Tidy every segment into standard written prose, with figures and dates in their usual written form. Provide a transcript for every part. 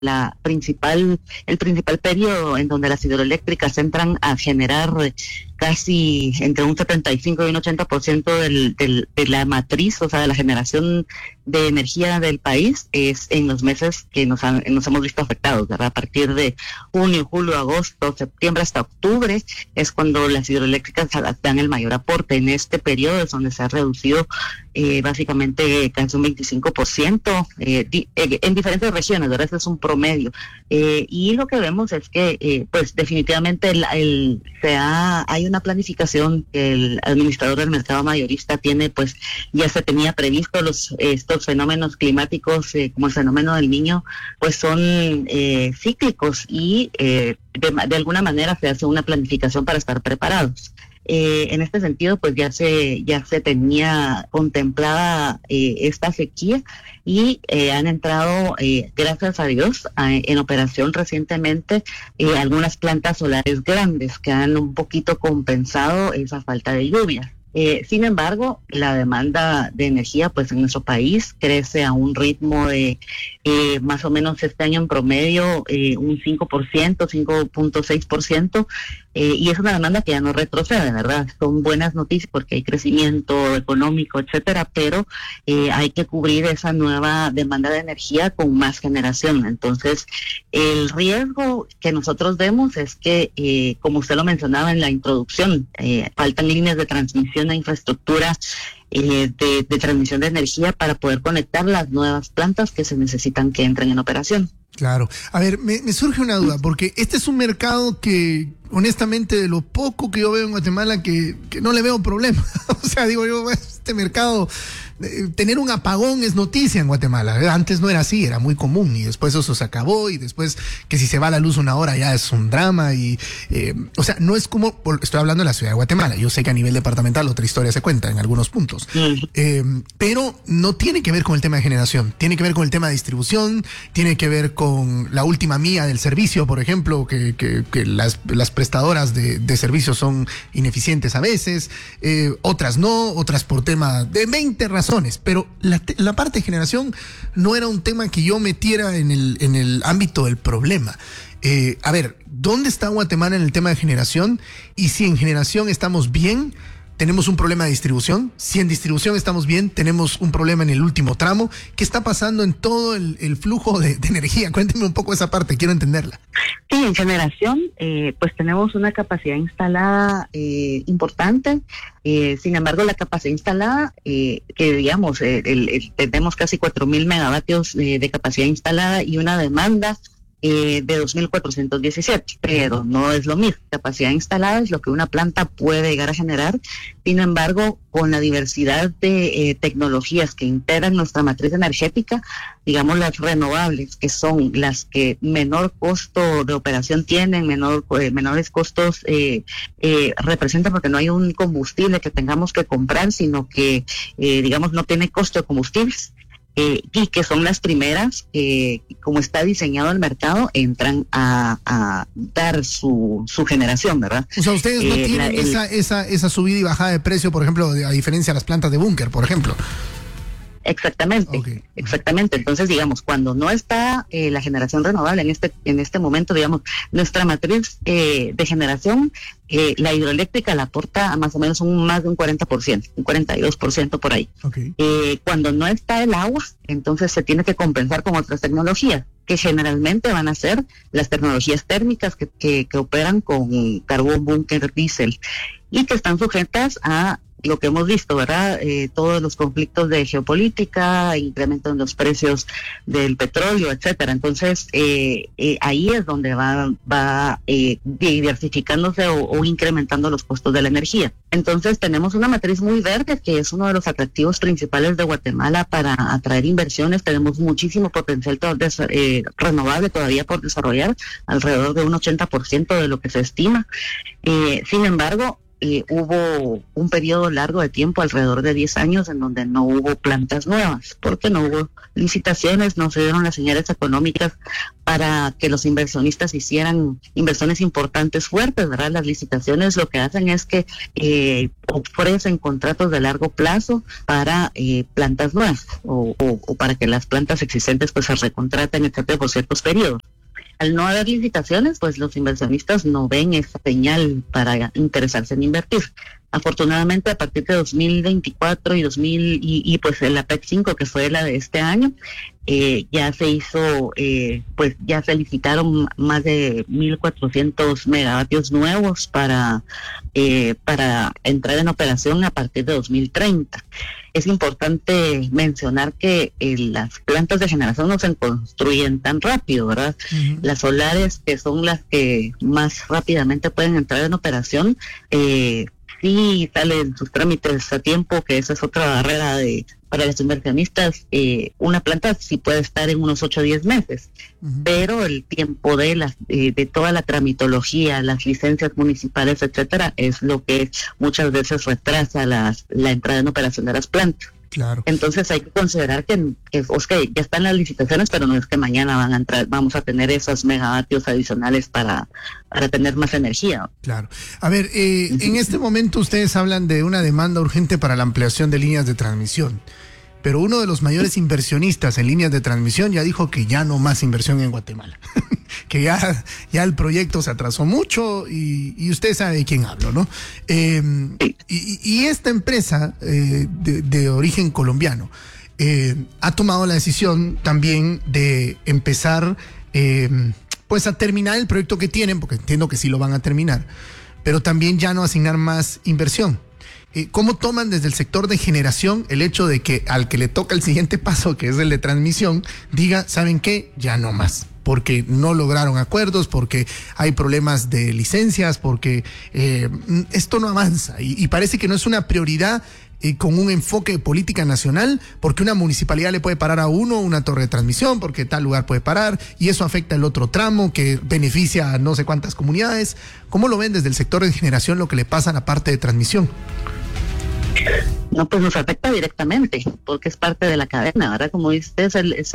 el principal periodo en donde las hidroeléctricas entran a generar casi entre un 75 y un 80% de la matriz, o sea, de la generación de energía del país, es en los meses que nos hemos visto afectados, ¿verdad? A partir de junio, julio, agosto, septiembre hasta octubre es cuando las hidroeléctricas dan el mayor aporte. En este periodo es donde se ha reducido básicamente casi un 25% en diferentes regiones, ¿verdad? Ese es un promedio. Y lo que vemos es que, pues definitivamente hay una planificación que el administrador del mercado mayorista tiene, pues ya se tenía previsto estos fenómenos climáticos como el fenómeno del Niño, pues son cíclicos y de alguna manera se hace una planificación para estar preparados. En este sentido, pues ya se tenía contemplada esta sequía y han entrado, gracias a Dios, en operación recientemente algunas plantas solares grandes que han un poquito compensado esa falta de lluvia. Sin embargo, la demanda de energía pues en nuestro país crece a un ritmo de más o menos este año en promedio un 5%, 5.6%, y es una demanda que ya no retrocede, ¿verdad? Son buenas noticias porque hay crecimiento económico, etcétera, pero hay que cubrir esa nueva demanda de energía con más generación. Entonces, el riesgo que nosotros vemos es que, como usted lo mencionaba en la introducción, faltan líneas de transmisión e infraestructura de transmisión de energía para poder conectar las nuevas plantas que se necesitan que entren en operación. Claro. A ver, me surge una duda, porque este es un mercado que, honestamente, de lo poco que yo veo en Guatemala, que no le veo problema. O sea, digo yo, este mercado, tener un apagón es noticia en Guatemala. Antes no era así, era muy común, y después eso se acabó, y después que si se va la luz una hora ya es un drama, y o sea, no es como, estoy hablando de la ciudad de Guatemala, yo sé que a nivel departamental otra historia se cuenta en algunos puntos, pero no tiene que ver con el tema de generación, tiene que ver con el tema de distribución, tiene que ver con la última milla del servicio, por ejemplo, que las prestadoras de servicios son ineficientes a veces, otras no, otras por tema de 20 razones. Pero la parte de generación no era un tema que yo metiera en el ámbito del problema. A ver, ¿dónde está Guatemala en el tema de generación? Y si en generación estamos bien, tenemos un problema de distribución. Si en distribución estamos bien, tenemos un problema en el último tramo. ¿Qué está pasando en todo el flujo de energía? Cuénteme un poco esa parte, quiero entenderla. Sí, en generación, pues tenemos una capacidad instalada importante. Sin embargo, la capacidad instalada, que digamos, tenemos casi 4.000 megavatios de capacidad instalada y una demanda de 2.417, pero no es lo mismo. Capacidad instalada es lo que una planta puede llegar a generar. Sin embargo, con la diversidad de tecnologías que integran nuestra matriz energética, digamos las renovables, que son las que menor costo de operación tienen, menores costos representan, porque no hay un combustible que tengamos que comprar, sino que, digamos, no tiene costo de combustibles. Y que son las primeras que, como está diseñado el mercado, entran a dar su generación, ¿verdad? O sea, ustedes no tienen esa subida y bajada de precio, por ejemplo, a diferencia de las plantas de búnker, por ejemplo. Exactamente, okay. Exactamente. Entonces, digamos, cuando no está la generación renovable en este momento, digamos, nuestra matriz de generación, la hidroeléctrica la aporta a más o menos más de un 40%, un 42% por ahí. Okay. Cuando no está el agua, entonces se tiene que compensar con otras tecnologías, que generalmente van a ser las tecnologías térmicas que operan con carbón, búnker, diésel, y que están sujetas a lo que hemos visto, ¿verdad? Todos los conflictos de geopolítica, incremento en los precios del petróleo, etcétera. Entonces, ahí es donde va diversificándose o incrementando los costos de la energía. Entonces, tenemos una matriz muy verde, que es uno de los atractivos principales de Guatemala para atraer inversiones. Tenemos muchísimo potencial renovable todavía por desarrollar, alrededor de un 80% de lo que se estima. Sin embargo, hubo un periodo largo de tiempo, alrededor de 10 años, en donde no hubo plantas nuevas, porque no hubo licitaciones, no se dieron las señales económicas para que los inversionistas hicieran inversiones importantes, fuertes, ¿verdad? Las licitaciones lo que hacen es que ofrecen contratos de largo plazo para plantas nuevas o para que las plantas existentes pues se recontraten, etcétera, por ciertos periodos. Al no haber licitaciones, pues los inversionistas no ven esa señal para interesarse en invertir. Afortunadamente, a partir de 2024 y pues la PEC 5, que fue la de este año, ya se hizo, pues ya se licitaron más de 1.400 megavatios nuevos para entrar en operación a partir de 2030. Es importante mencionar que las plantas de generación no se construyen tan rápido, ¿verdad? Uh-huh. Las solares, que son las que más rápidamente pueden entrar en operación, sí salen sus trámites a tiempo, que esa es otra barrera para los inversionistas. Una planta sí puede estar en unos 8 o 10 meses, uh-huh, pero el tiempo de toda la tramitología, las licencias municipales, etcétera, es lo que muchas veces retrasa la entrada en operación de las plantas. Claro. Entonces hay que considerar que ya están las licitaciones, pero no es que mañana vamos a tener esos megavatios adicionales para tener más energía. Claro. A ver, en este momento ustedes hablan de una demanda urgente para la ampliación de líneas de transmisión, pero uno de los mayores inversionistas en líneas de transmisión ya dijo que ya no más inversión en Guatemala. Que ya el proyecto se atrasó mucho y usted sabe de quién hablo, ¿no? Y esta empresa de origen colombiano ha tomado la decisión también de empezar pues a terminar el proyecto que tienen, porque entiendo que sí lo van a terminar, pero también ya no asignar más inversión. ¿Cómo toman desde el sector de generación el hecho de que al que le toca el siguiente paso, que es el de transmisión, diga, ¿saben qué? Ya no más? Porque no lograron acuerdos, porque hay problemas de licencias, porque esto no avanza y parece que no es una prioridad con un enfoque de política nacional, porque una municipalidad le puede parar a uno una torre de transmisión, porque tal lugar puede parar y eso afecta el otro tramo que beneficia a no sé cuántas comunidades. ¿Cómo lo ven desde el sector de generación lo que le pasa a la parte de transmisión? No, pues nos afecta directamente, porque es parte de la cadena, ¿verdad? Como dice,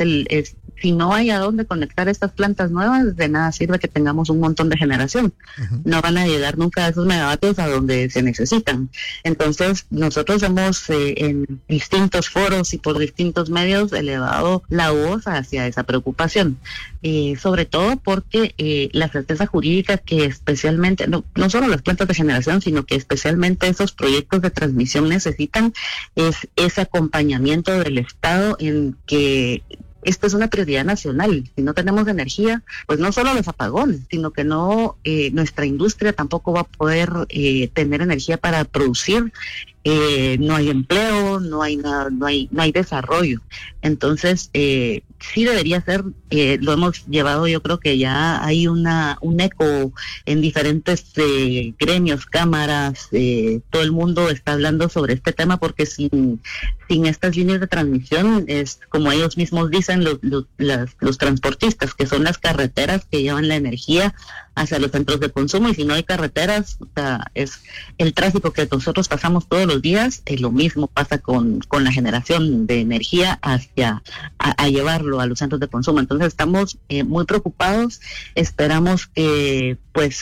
si no hay a dónde conectar estas plantas nuevas, de nada sirve que tengamos un montón de generación. Uh-huh. No van a llegar nunca a esos megavatios a donde se necesitan. Entonces, nosotros hemos en distintos foros y por distintos medios elevado la voz hacia esa preocupación. Sobre todo porque la certeza jurídica que especialmente, no solo las plantas de generación, sino que especialmente esos proyectos de transmisión necesitan, es ese acompañamiento del Estado en que esto es una prioridad nacional. Si no tenemos energía, pues no solo los apagones, sino que nuestra industria tampoco va a poder tener energía para producir. No hay empleo, no hay nada, no hay desarrollo. Entonces, sí debería ser, lo hemos llevado, yo creo que ya hay un eco en diferentes gremios, cámaras, todo el mundo está hablando sobre este tema, porque sin estas líneas de transmisión, es como ellos mismos dicen, los transportistas, que son las carreteras que llevan la energía hacia los centros de consumo, y si no hay carreteras, o sea, es el tráfico que nosotros pasamos todos los días, lo mismo pasa con la generación de energía a llevarlo a los centros de consumo. Entonces estamos muy preocupados, esperamos que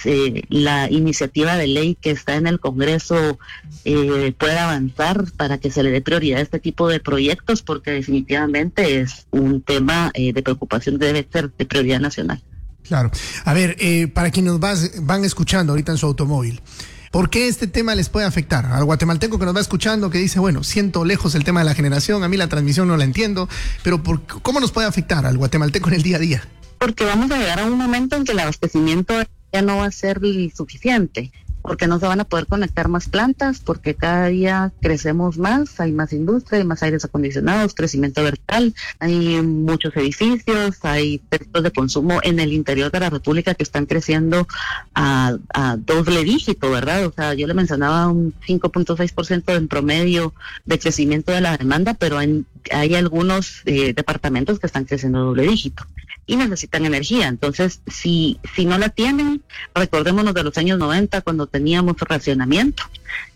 la iniciativa de ley que está en el Congreso pueda avanzar para que se le dé prioridad a este tipo de proyectos, porque definitivamente es un tema de preocupación, debe ser de prioridad nacional. Claro. A ver, para quienes van escuchando ahorita en su automóvil, ¿por qué este tema les puede afectar? Al guatemalteco que nos va escuchando, que dice, bueno, siento lejos el tema de la generación, a mí la transmisión no la entiendo, pero ¿cómo nos puede afectar al guatemalteco en el día a día? Porque vamos a llegar a un momento en que el abastecimiento ya no va a ser suficiente, porque no se van a poder conectar más plantas, porque cada día crecemos más, hay más industria, hay más aires acondicionados, crecimiento vertical, hay muchos edificios, hay sectores de consumo en el interior de la República que están creciendo a doble dígito, ¿verdad? O sea, yo le mencionaba un 5.6% en promedio de crecimiento de la demanda, pero hay algunos departamentos que están creciendo a doble dígito y necesitan energía. Entonces, si no la tienen, recordémonos de los años 90 cuando teníamos racionamiento.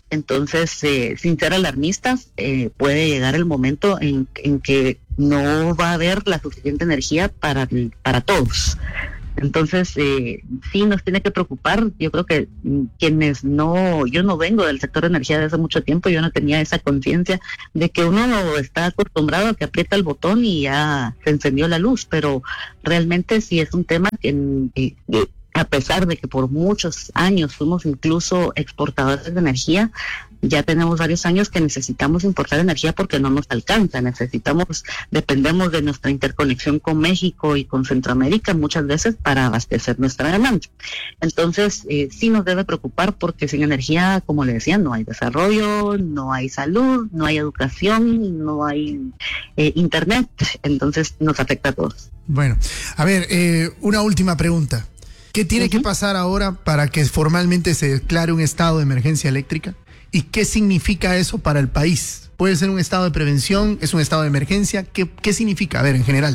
Entonces, sin ser alarmistas, puede llegar el momento en que no va a haber la suficiente energía para todos. Entonces, sí nos tiene que preocupar. Yo creo que yo no vengo del sector de energía desde hace mucho tiempo, yo no tenía esa conciencia de que uno está acostumbrado a que aprieta el botón y ya se encendió la luz, pero realmente sí es un tema que a pesar de que por muchos años fuimos incluso exportadores de energía, ya tenemos varios años que necesitamos importar energía porque no nos alcanza. Dependemos de nuestra interconexión con México y con Centroamérica muchas veces para abastecer nuestra demanda. Entonces, sí nos debe preocupar porque sin energía, como le decía, no hay desarrollo, no hay salud, no hay educación, no hay internet. Entonces, nos afecta a todos. Bueno, a ver, una última pregunta. ¿Qué tiene que pasar ahora para que formalmente se declare un estado de emergencia eléctrica? ¿Y qué significa eso para el país? ¿Puede ser un estado de prevención? ¿Es un estado de emergencia? ¿Qué significa? A ver, en general.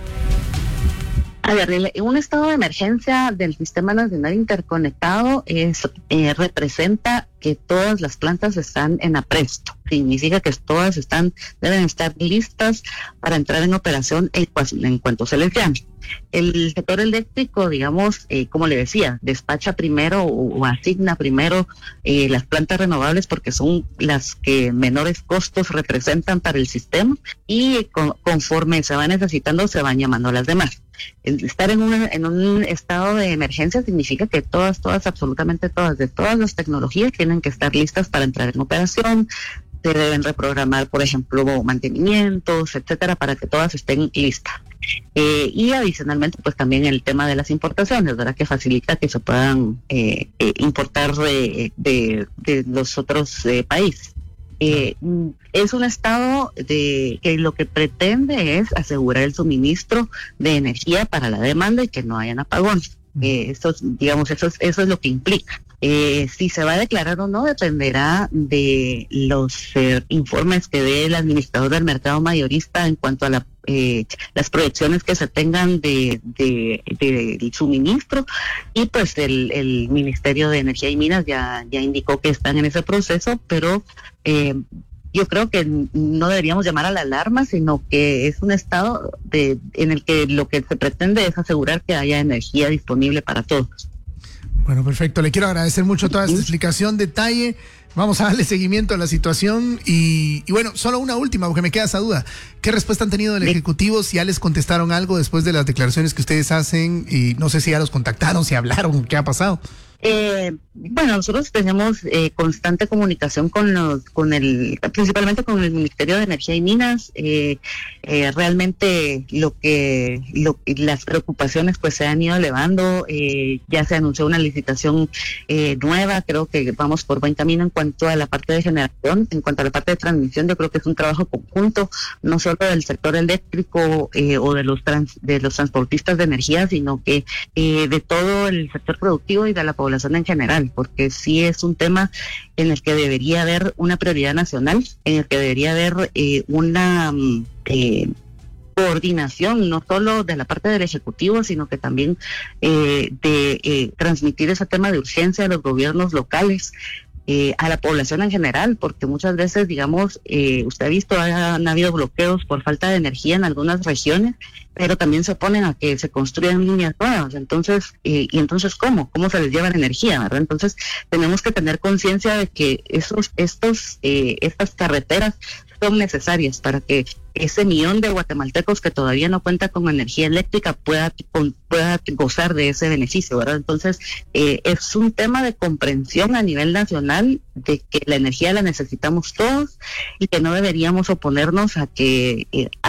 A ver, un estado de emergencia del Sistema Nacional Interconectado representa que todas las plantas están en apresto. Significa que todas deben estar listas para entrar en operación en cuanto se les llame. El sector eléctrico, digamos, como le decía, despacha primero o asigna primero las plantas renovables porque son las que menores costos representan para el sistema y conforme se va necesitando se van llamando las demás. Estar en un estado de emergencia significa que absolutamente todas las tecnologías tienen que estar listas para entrar en operación. Se deben reprogramar, por ejemplo, mantenimientos, etcétera, para que todas estén listas. Y adicionalmente, pues también el tema de las importaciones, ¿verdad? Que facilita que se puedan importar de los otros países. Es un estado que lo que pretende es asegurar el suministro de energía para la demanda y que no hayan apagones. Eso es lo que implica. Si se va a declarar o no dependerá de los informes que dé el administrador del mercado mayorista en cuanto a las proyecciones que se tengan del suministro, y pues el Ministerio de Energía y Minas ya indicó que están en ese proceso, pero yo creo que no deberíamos llamar a la alarma, sino que es un estado en el que lo que se pretende es asegurar que haya energía disponible para todos. Bueno, perfecto. Le quiero agradecer mucho toda esta explicación, detalle. Vamos a darle seguimiento a la situación y bueno, solo una última, porque me queda esa duda. ¿Qué respuesta han tenido del Ejecutivo? Si ya les contestaron algo después de las declaraciones que ustedes hacen, y no sé si ya los contactaron, si hablaron, ¿qué ha pasado? Bueno, nosotros tenemos constante comunicación principalmente con el Ministerio de Energía y Minas. Realmente las preocupaciones pues se han ido elevando. Ya se anunció una licitación nueva. Creo que vamos por buen camino en cuanto a la parte de generación. En cuanto a la parte de transmisión, yo creo que es un trabajo conjunto, no solo del sector eléctrico o de los transportistas de energía, sino que de todo el sector productivo y de la población en general, porque sí es un tema en el que debería haber una prioridad nacional, en el que debería haber una coordinación, no solo de la parte del Ejecutivo, sino que también de transmitir ese tema de urgencia a los gobiernos locales, a la población en general, porque muchas veces, digamos, usted ha visto, han habido bloqueos por falta de energía en algunas regiones, pero también se oponen a que se construyan líneas nuevas. Entonces, entonces ¿cómo se les lleva la energía, verdad? Entonces tenemos que tener conciencia de que estas carreteras son necesarias para que ese millón de guatemaltecos que todavía no cuenta con energía eléctrica pueda gozar de ese beneficio, ¿verdad? Entonces, es un tema de comprensión a nivel nacional de que la energía la necesitamos todos y que no deberíamos oponernos a que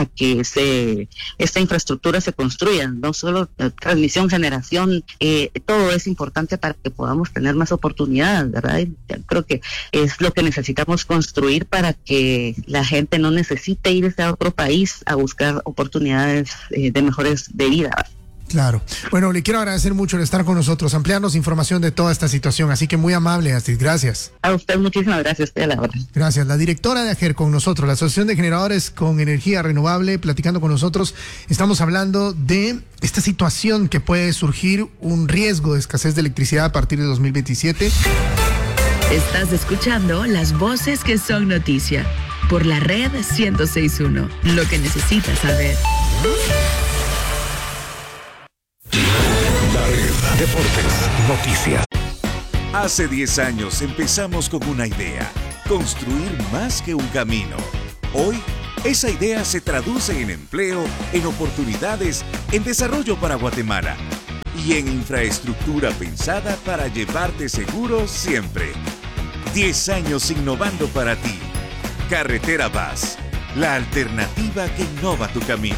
esta infraestructura se construya. No solo transmisión, generación, todo es importante para que podamos tener más oportunidades, ¿verdad? Y creo que es lo que necesitamos construir para que la gente no necesite irse a otro país a buscar oportunidades de mejores de vida. Claro. Bueno, le quiero agradecer mucho el estar con nosotros, ampliarnos información de toda esta situación, así que muy amable, Astrid, gracias. A usted muchísimas gracias, a la hora. Gracias. La directora de AGER con nosotros, la Asociación de Generadores con Energía Renovable, platicando con nosotros. Estamos hablando de esta situación que puede surgir, un riesgo de escasez de electricidad a partir de 2027. Estás escuchando las voces que son noticia por la red 106.1. Lo que necesitas saber. La red Deportes Noticias. Hace 10 años empezamos con una idea: construir más que un camino. Hoy, esa idea se traduce en empleo, en oportunidades, en desarrollo para Guatemala y en infraestructura pensada para llevarte seguro siempre. 10 años innovando para ti. Carretera Vaz, la alternativa que innova tu camino.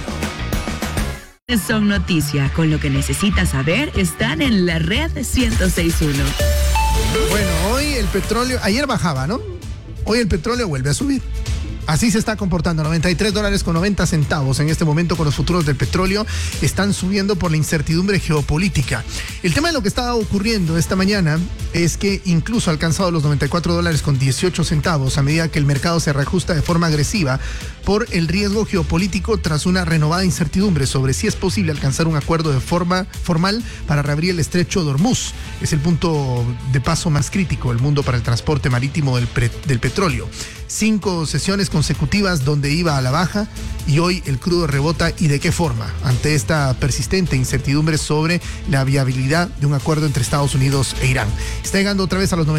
Son noticia, con lo que necesitas saber, están en la red 106.1. Bueno, hoy el petróleo, ayer bajaba, ¿no? Hoy el petróleo vuelve a subir. Así se está comportando, $93.90 en este momento con los futuros del petróleo. Están subiendo por la incertidumbre geopolítica. El tema de lo que estaba ocurriendo esta mañana es que incluso ha alcanzado los $94.18 a medida que el mercado se reajusta de forma agresiva por el riesgo geopolítico tras una renovada incertidumbre sobre si es posible alcanzar un acuerdo de forma formal para reabrir el estrecho de Hormuz. Es el punto de paso más crítico del mundo para el transporte marítimo del petróleo. 5 sesiones consecutivas donde iba a la baja y hoy el crudo rebota. ¿Y de qué forma? Ante esta persistente incertidumbre sobre la viabilidad de un acuerdo entre Estados Unidos e Irán. Está llegando otra vez a los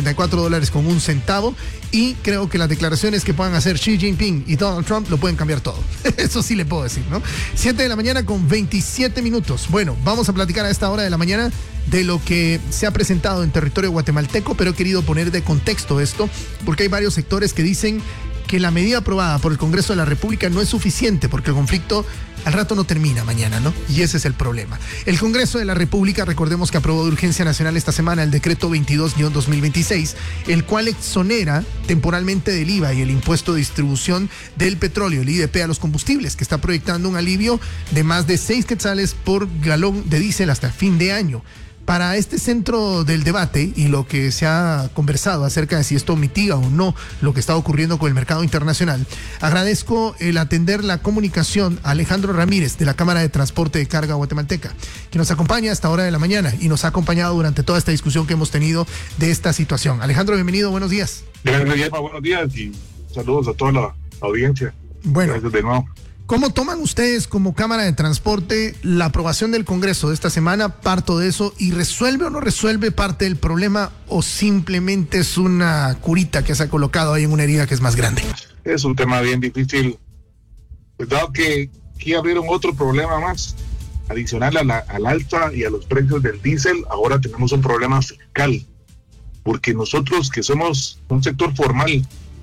$94.01 y creo que las declaraciones que puedan hacer Xi Jinping y Donald Trump lo pueden cambiar todo. Eso sí le puedo decir, ¿no? 7 de la mañana con 27 minutos. Bueno, vamos a platicar a esta hora de la mañana de lo que se ha presentado en territorio guatemalteco, pero he querido poner de contexto esto porque hay varios sectores que dicen que la medida aprobada por el Congreso de la República no es suficiente porque el conflicto al rato no termina mañana, ¿no? Y ese es el problema. El Congreso de la República, recordemos que aprobó de urgencia nacional esta semana el decreto 22-2026, el cual exonera temporalmente del IVA y el impuesto de distribución del petróleo, el IDP, a los combustibles, que está proyectando un alivio de más de 6 quetzales por galón de diésel hasta fin de año. Para este centro del debate y lo que se ha conversado acerca de si esto mitiga o no lo que está ocurriendo con el mercado internacional, agradezco el atender la comunicación a Alejandro Ramírez de la Cámara de Transporte de Carga Guatemalteca, que nos acompaña a esta hora de la mañana y nos ha acompañado durante toda esta discusión que hemos tenido de esta situación. Alejandro, bienvenido, buenos días. Buenos días y saludos a toda la audiencia. Bueno, gracias de nuevo. ¿Cómo toman ustedes como Cámara de Transporte la aprobación del Congreso de esta semana? Parto de eso. ¿Y resuelve o no resuelve parte del problema o simplemente es una curita que se ha colocado ahí en una herida que es más grande? Es un tema bien difícil. Pues dado que aquí abrieron otro problema más, adicional al alza y a los precios del diésel, ahora tenemos un problema fiscal. Porque nosotros que somos un sector formal,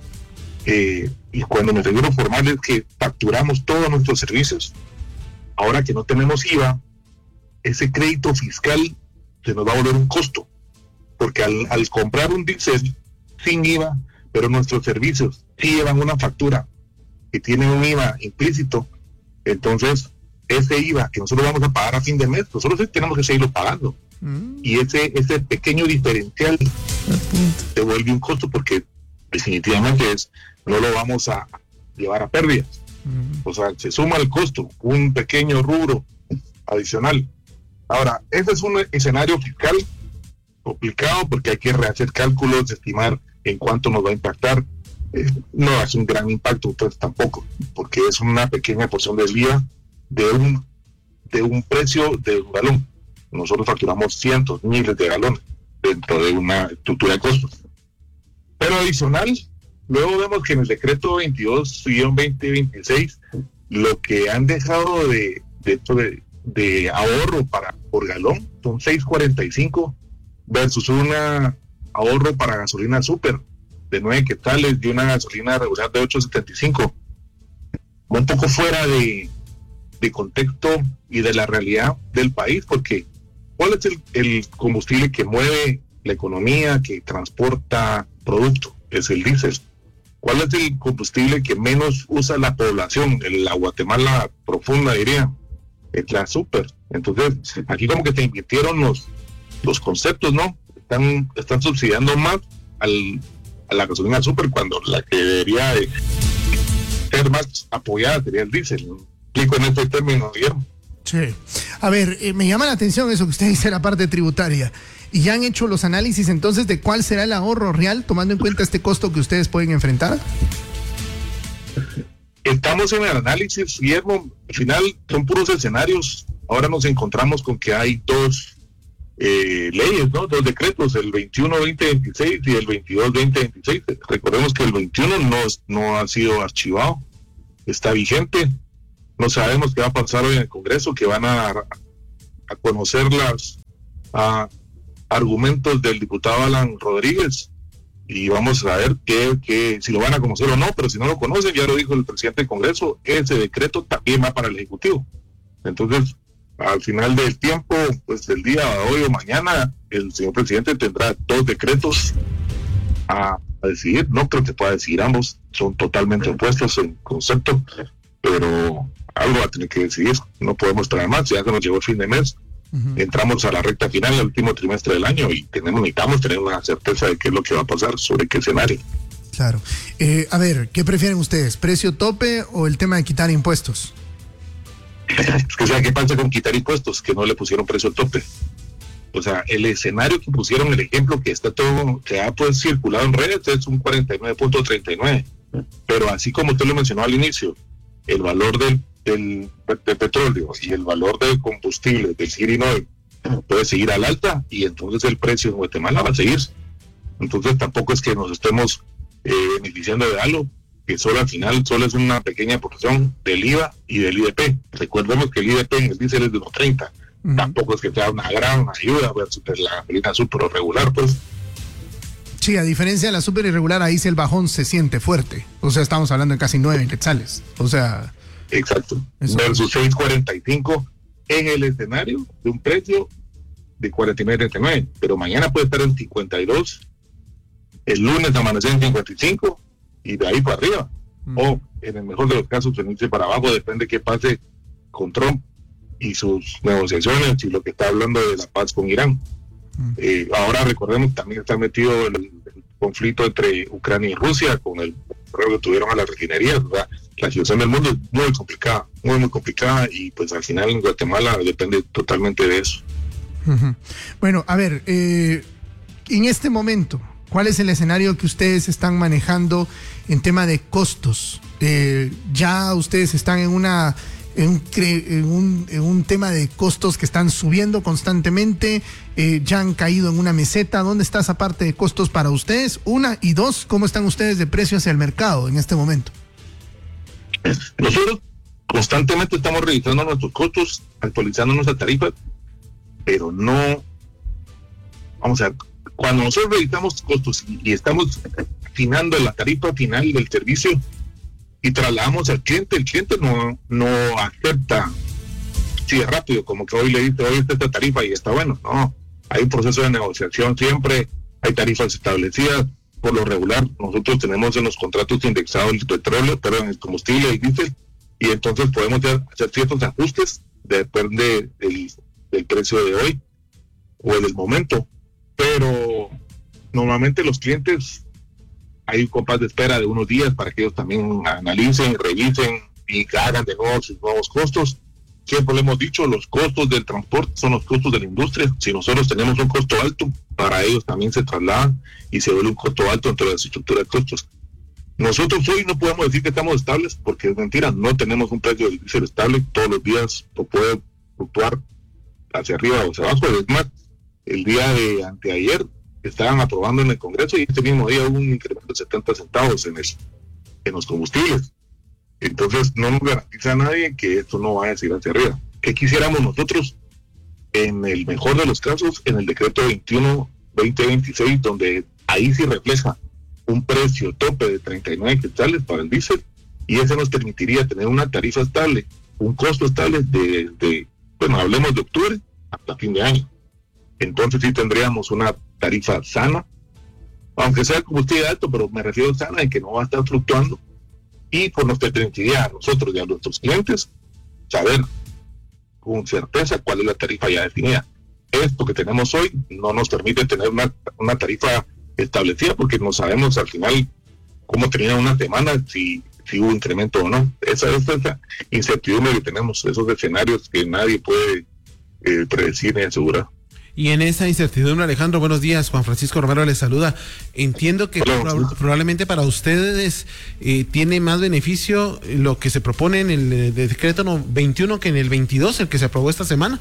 y cuando me refiero formal es que facturamos todos nuestros servicios. Ahora que no tenemos IVA, ese crédito fiscal se nos va a volver un costo, porque al comprar un diésel sin IVA, pero nuestros servicios sí llevan una factura que tiene un IVA implícito, entonces ese IVA que nosotros vamos a pagar a fin de mes, nosotros sí tenemos que seguirlo pagando. Y ese pequeño diferencial se vuelve un costo porque definitivamente no lo vamos a llevar a pérdidas. O sea, se suma el costo, un pequeño rubro adicional. Ahora, ese es un escenario fiscal complicado porque hay que rehacer cálculos, estimar en cuánto nos va a impactar. No es un gran impacto, entonces tampoco, porque es una pequeña porción del IVA de un precio de un galón. Nosotros facturamos cientos, miles de galones dentro de una estructura de costos. Pero adicional, luego vemos que en el decreto 22-2026 lo que han dejado de ahorro por galón son 6.45 versus un ahorro para gasolina super de 9 quetzales y una gasolina regular de 8.75. Un poco fuera de contexto y de la realidad del país, porque ¿cuál es el combustible que mueve la economía, que transporta producto? Es el diésel. ¿Cuál es el combustible que menos usa la población? La Guatemala profunda, diría. Es la super. Entonces, aquí como que se invirtieron los conceptos, ¿no? Están subsidiando más a la gasolina super cuando la que debería de ser más apoyada sería el diésel. Explico en este término, Guillermo. Sí. A ver, me llama la atención eso que usted dice, la parte tributaria. ¿Y ya han hecho los análisis entonces de cuál será el ahorro real, tomando en cuenta este costo que ustedes pueden enfrentar? Estamos en el análisis, Guillermo. Al final son puros escenarios. Ahora nos encontramos con que hay dos leyes, ¿no? Dos decretos, el 21-2026 y el 22-2026. Recordemos que el 21 no ha sido archivado, está vigente. No sabemos qué va a pasar hoy en el Congreso, que van a conocer los argumentos del diputado Alan Rodríguez, y vamos a ver que si lo van a conocer o no, pero si no lo conocen, ya lo dijo el presidente del Congreso, ese decreto también va para el Ejecutivo. Entonces, al final del tiempo, pues el día de hoy o mañana, el señor presidente tendrá dos decretos a decidir. No creo que pueda decidir ambos, son totalmente opuestos en concepto, pero algo va a tener que decidir. No podemos traer más, ya que nos llegó el fin de mes. Entramos a la recta final, el último trimestre del año, y necesitamos tener una certeza de qué es lo que va a pasar, sobre qué escenario. Claro. A ver, ¿qué prefieren ustedes? ¿Precio tope o el tema de quitar impuestos? Es que, ¿sabe qué pasa con quitar impuestos? Que no le pusieron precio tope. O sea, el escenario que pusieron, el ejemplo que está todo, que ha pues circulado en redes, es un 49.39. Pero así como usted lo mencionó al inicio, el valor del petróleo y el valor del combustible, del Sirinol, puede seguir al alta, y entonces el precio en Guatemala va a seguir. Entonces tampoco es que nos estemos beneficiando de algo que solo al final solo es una pequeña porción del IVA y del IDP. Recordemos que el IDP en el diésel es de 1.30. Tampoco es que sea una gran ayuda versus la gasolina super regular, pues. Sí, a diferencia de la super irregular, ahí sí el bajón se siente fuerte. O sea, estamos hablando de casi 9 quetzales. O sea... Exacto. Versus 6.45 en el escenario de un precio de 49.39. Pero mañana puede estar en 52, el lunes amanecer en 55 y de ahí para arriba. O en el mejor de los casos venirse para abajo, depende qué pase con Trump y sus negociaciones y lo que está hablando de la paz con Irán. Ahora recordemos, también está metido el conflicto entre Ucrania y Rusia con el correo que tuvieron a las refinerías, ¿verdad? La situación del mundo es muy complicada, muy complicada, y pues al final en Guatemala depende totalmente de eso. Bueno, a ver, en este momento, ¿cuál es el escenario que ustedes están manejando en tema de costos? Ya ustedes están en un tema de costos que están subiendo constantemente, ya han caído en una meseta. ¿Dónde está esa parte de costos para ustedes? Una, y dos, ¿cómo están ustedes de precio hacia el mercado en este momento? Nosotros constantemente estamos revisando nuestros costos, actualizando nuestras tarifas, pero no, vamos a ver, cuando nosotros revisamos costos y estamos afinando la tarifa final del servicio y trasladamos al cliente, el cliente no acepta así de rápido, como que hoy le dice, hoy está esta tarifa y está bueno. No, hay un proceso de negociación siempre, hay tarifas establecidas. Por lo regular, nosotros tenemos en los contratos indexados el petróleo, pero en el combustible y diésel, y entonces podemos hacer ciertos ajustes, depende del precio de hoy o del momento. Pero normalmente los clientes, hay un compás de espera de unos días para que ellos también analicen, revisen y hagan de nuevo sus nuevos costos. Siempre le hemos dicho, los costos del transporte son los costos de la industria. Si nosotros tenemos un costo alto, para ellos también se trasladan y se vuelve un costo alto entre las estructuras de costos. Nosotros hoy no podemos decir que estamos estables, porque es mentira, no tenemos un precio del diésel estable. Todos los días puede fluctuar hacia arriba o hacia abajo. Es más, el día de anteayer estaban aprobando en el Congreso y este mismo día hubo un incremento de 70 centavos en los combustibles. Entonces no nos garantiza a nadie que esto no vaya a seguir hacia arriba. ¿Qué quisiéramos nosotros? En el mejor de los casos, en el decreto 21-2026, donde ahí sí refleja un precio tope de 39 quetzales para el diésel, y eso nos permitiría tener una tarifa estable, un costo estable bueno, hablemos de octubre hasta fin de año. Entonces sí tendríamos una tarifa sana, aunque sea combustible alto, pero me refiero sana en que no va a estar fluctuando, y pues nos permitiría a nosotros y a nuestros clientes saber con certeza cuál es la tarifa ya definida. Esto que tenemos hoy no nos permite tener una tarifa establecida, porque no sabemos al final cómo termina una semana, si si hubo incremento o no. Esa es la incertidumbre que tenemos, esos escenarios que nadie puede predecir ni asegurar. Y en esa incertidumbre, Alejandro, buenos días, Juan Francisco Romero les saluda. Entiendo que probablemente para ustedes tiene más beneficio lo que se propone en el decreto 21 que en el 22, el que se aprobó esta semana.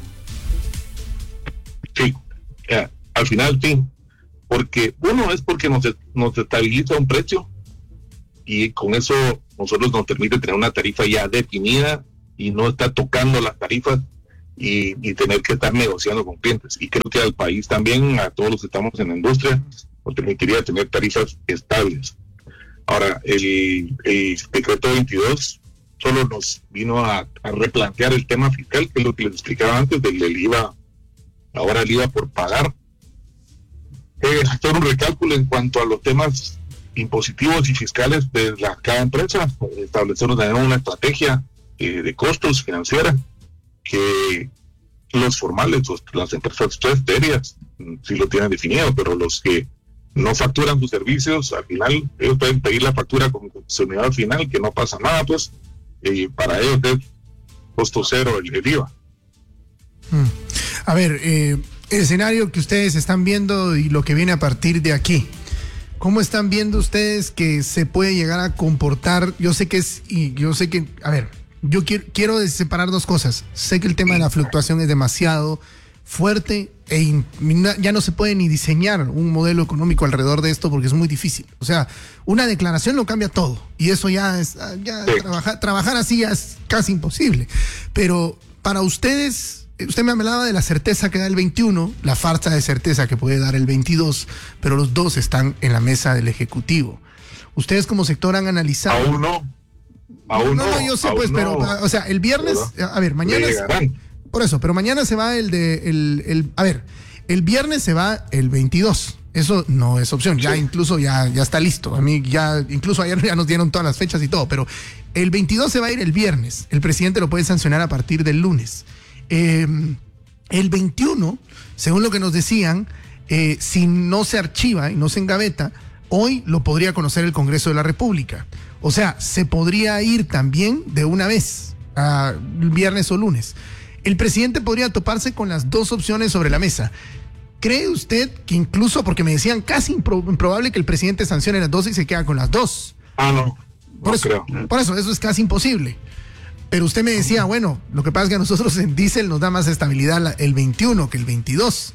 Sí, al final sí, porque uno es porque nos estabiliza un precio y con eso nosotros nos permite tener una tarifa ya definida y no estar tocando las tarifas y tener que estar negociando con clientes. Y creo que al país también, a todos los que estamos en la industria, nos permitiría tener tarifas estables. Ahora, el decreto 22 solo nos vino a replantear el tema fiscal, que es lo que les explicaba antes del IVA, ahora el IVA por pagar. Hacer un recálculo en cuanto a los temas impositivos y fiscales de cada empresa, establecer una estrategia de costos financiera, que los formales, las empresas serias, sí lo tienen definido, pero los que no facturan sus servicios, al final ellos pueden pedir la factura con su unidad final, que no pasa nada, pues, y para ellos es costo cero el IVA. A ver, el escenario que ustedes están viendo y lo que viene a partir de aquí, ¿cómo están viendo ustedes que se puede llegar a comportar? Yo sé que a ver, yo quiero separar dos cosas. Sé que el tema de la fluctuación es demasiado fuerte ya no se puede ni diseñar un modelo económico alrededor de esto porque es muy difícil. O sea, una declaración lo cambia todo y eso trabajar así ya es casi imposible. Pero para ustedes, usted me hablaba de la certeza que da el 21, la falta de certeza que puede dar el 22, pero los dos están en la mesa del Ejecutivo. Ustedes como sector han analizado... Aún no, yo sé, pues, pero, o sea, el viernes, a ver, mañana, por eso, pero mañana se va el viernes se va el 22, eso no es opción, ya incluso ya está listo, incluso ayer ya nos dieron todas las fechas y todo, pero el 22 se va a ir el viernes, el presidente lo puede sancionar a partir del lunes. El 21, según lo que nos decían, si no se archiva y no se engaveta, hoy lo podría conocer el Congreso de la República. O sea, se podría ir también de una vez, viernes o lunes. El presidente podría toparse con las dos opciones sobre la mesa. ¿Cree usted que incluso, porque me decían casi improbable que el presidente sancione las dos y se queda con las dos? No creo. Por eso es casi imposible. Pero usted me decía, bueno, lo que pasa es que a nosotros en diésel nos da más estabilidad el 21 que el 22.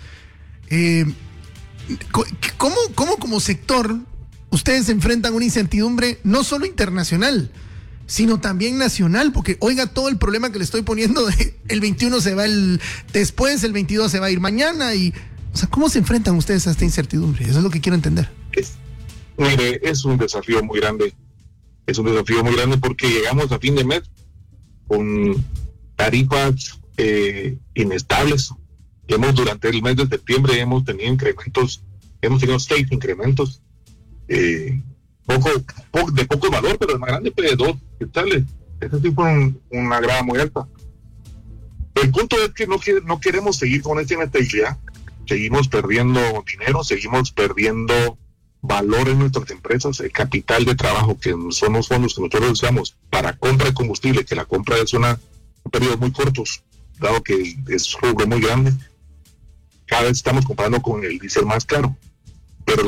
¿Cómo como sector ustedes se enfrentan a una incertidumbre no solo internacional, sino también nacional? Porque oiga todo el problema que le estoy poniendo el 21 se va después el 22 se va a ir mañana o sea, ¿cómo se enfrentan ustedes a esta incertidumbre? Eso es lo que quiero entender. Mire, es un desafío muy grande. Es un desafío muy grande porque llegamos a fin de mes con tarifas inestables. Durante el mes de septiembre hemos tenido 6 incrementos. De poco valor, pero el más grande fue de 2 quetzales. Ese sí fue una grada muy alta. El punto es que no queremos seguir con esta inestabilidad. Seguimos perdiendo dinero, seguimos perdiendo valor en nuestras empresas, el capital de trabajo, que son los fondos que nosotros usamos para compra de combustible, que la compra es un periodo muy cortos, dado que es un rubro muy grande. Cada vez estamos comparando con el diésel más caro, pero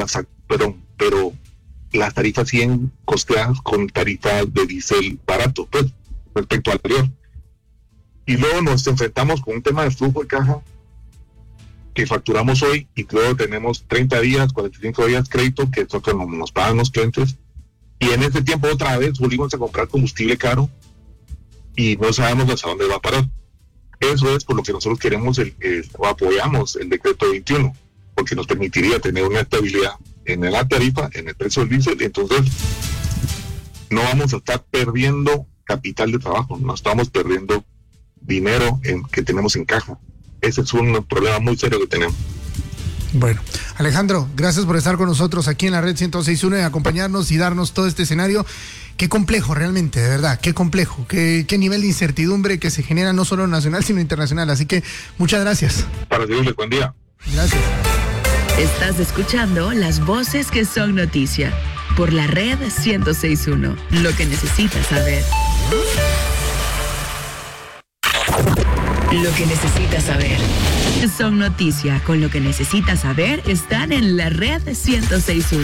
las tarifas siguen costeadas con tarifas de diésel barato, pues, respecto al anterior. Y luego nos enfrentamos con un tema de flujo de caja que facturamos hoy y luego tenemos 30 días, 45 días crédito, que es lo que nos pagan los clientes. Y en ese tiempo otra vez volvimos a comprar combustible caro y no sabemos hasta dónde va a parar. Eso es por lo que nosotros queremos o apoyamos el decreto 21, porque nos permitiría tener una estabilidad en la tarifa, en el precio del diésel. Entonces no vamos a estar perdiendo capital de trabajo, no estamos perdiendo dinero que tenemos en caja. Ese es un problema muy serio que tenemos. Bueno, Alejandro, gracias por estar con nosotros aquí en la Red 106.1 y acompañarnos y darnos todo este escenario. Qué complejo realmente, de verdad, qué complejo, qué nivel de incertidumbre que se genera no solo nacional sino internacional. Así que muchas gracias. Para servirles, buen día. Gracias. Estás escuchando las voces que son noticia. por la red 106.1. Lo que necesitas saber. Lo que necesitas saber. Son noticias. Con lo que necesitas saber están en la red 106.1.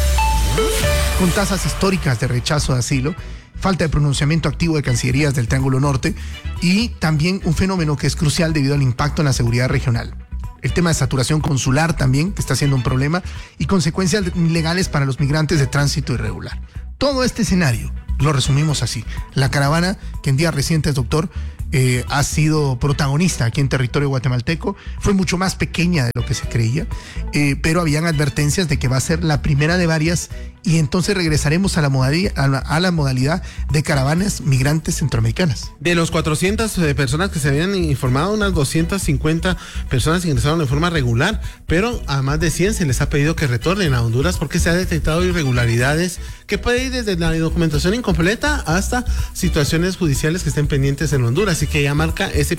Con tasas históricas de rechazo de asilo, falta de pronunciamiento activo de cancillerías del Triángulo Norte y también un fenómeno que es crucial debido al impacto en la seguridad regional. El tema de saturación consular también, que está siendo un problema, y consecuencias legales para los migrantes de tránsito irregular. Todo este escenario lo resumimos así. La caravana, que en días recientes, doctor, ha sido protagonista aquí en territorio guatemalteco, fue mucho más pequeña de lo que se creía, pero habían advertencias de que va a ser la primera de varias y entonces regresaremos a la modalidad de caravanas migrantes centroamericanas. De los 400 personas que se habían informado, unas 250 personas ingresaron de forma regular, pero a más de 100 se les ha pedido que retornen a Honduras porque se ha detectado irregularidades que puede ir desde la documentación incompleta hasta situaciones judiciales que estén pendientes en Honduras. Así que ya marca esa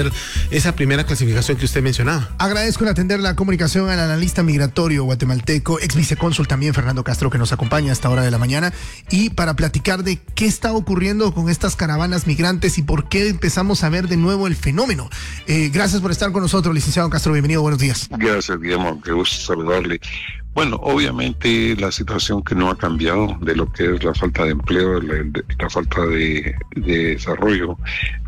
primera clasificación que usted mencionaba. Agradezco en atender la comunicación al analista migratorio guatemalteco, ex vicecónsul también, Fernando Castro, que nos acompaña a esta hora de la mañana, y para platicar de qué está ocurriendo con estas caravanas migrantes y por qué empezamos a ver de nuevo el fenómeno. Gracias por estar con nosotros, licenciado Castro, bienvenido, buenos días. Gracias, Guillermo, qué gusto saludarle. Bueno, obviamente la situación que no ha cambiado de lo que es la falta de empleo, la falta de desarrollo,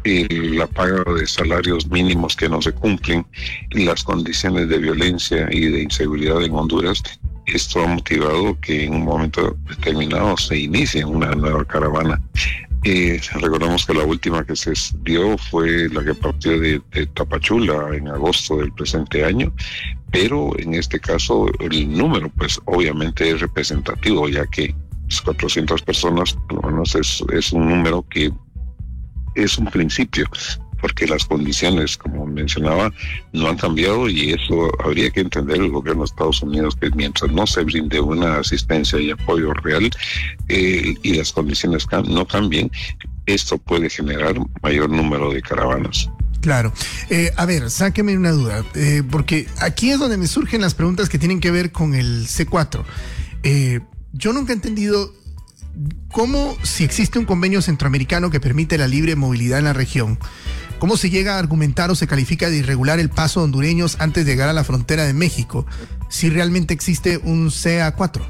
la paga de salarios mínimos que no se cumplen, y las condiciones de violencia y de inseguridad en Honduras. Esto ha motivado que en un momento determinado se inicie una nueva caravana. Recordamos que la última que se dio fue la que partió de Tapachula en agosto del presente año, pero en este caso el número pues obviamente es representativo, ya que 400 personas por lo menos es un número que es un principio, porque las condiciones, como mencionaba, no han cambiado, y eso habría que entender el gobierno de Estados Unidos, que mientras no se brinde una asistencia y apoyo real y las condiciones no cambien, esto puede generar mayor número de caravanas. Claro. A ver, sáqueme una duda, porque aquí es donde me surgen las preguntas que tienen que ver con el C4. Yo nunca he entendido cómo, si existe un convenio centroamericano que permite la libre movilidad en la región, ¿cómo se llega a argumentar o se califica de irregular el paso de hondureños antes de llegar a la frontera de México, si realmente existe un CA4?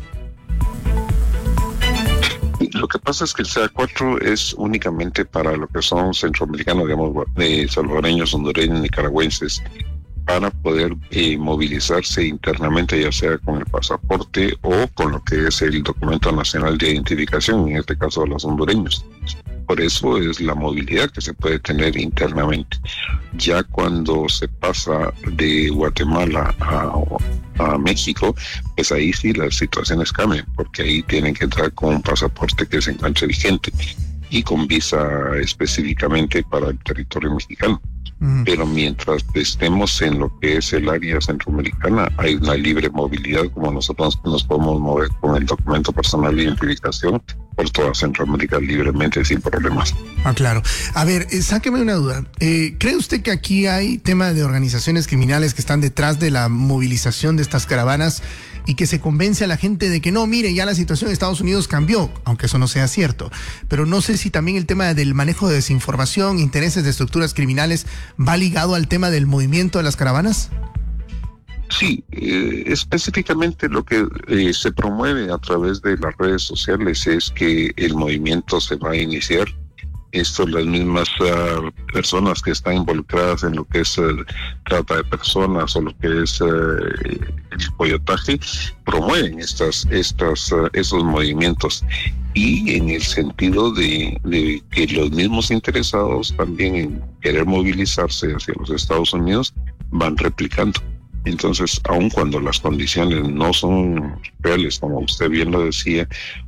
Lo que pasa es que el CA4 es únicamente para lo que son centroamericanos, digamos, salvadoreños, hondureños, nicaragüenses, para poder movilizarse internamente, ya sea con el pasaporte o con lo que es el documento nacional de identificación, en este caso de los hondureños. Por eso es la movilidad que se puede tener internamente. Ya cuando se pasa de Guatemala a México, pues ahí sí las situaciones cambian, porque ahí tienen que entrar con un pasaporte que se encuentre vigente y con visa específicamente para el territorio mexicano. Pero mientras estemos en lo que es el área centroamericana, hay una libre movilidad, como nosotros nos podemos mover con el documento personal de identificación por toda Centroamérica libremente, sin problemas. Ah, claro. A ver, sáqueme una duda. ¿Cree usted que aquí hay tema de organizaciones criminales que están detrás de la movilización de estas caravanas y que se convence a la gente de que no, mire, ya la situación en Estados Unidos cambió, aunque eso no sea cierto? Pero no sé si también el tema del manejo de desinformación, intereses de estructuras criminales, va ligado al tema del movimiento de las caravanas. Sí, específicamente lo que se promueve a través de las redes sociales es que el movimiento se va a iniciar. Esto, las mismas personas que están involucradas en lo que es trata de personas o lo que es el coyotaje, promueven esos movimientos, y en el sentido de que los mismos interesados también en querer movilizarse hacia los Estados Unidos van replicando. Entonces, aun cuando las condiciones no son reales, como usted bien lo decía,